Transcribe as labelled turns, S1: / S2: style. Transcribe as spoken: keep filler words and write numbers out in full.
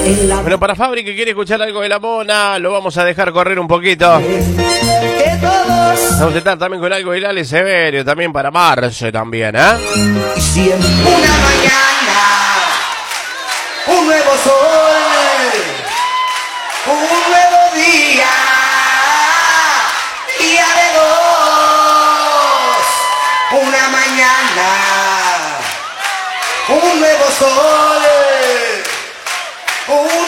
S1: Bueno, para Fabri que quiere escuchar algo de La Mona, lo vamos a dejar correr un poquito. Vamos a estar también con algo de Lali Severio, también para Marce también, ¿eh?
S2: Y siempre una mañana, un nuevo sol, un nuevo día, día de dos, una mañana, un nuevo sol, un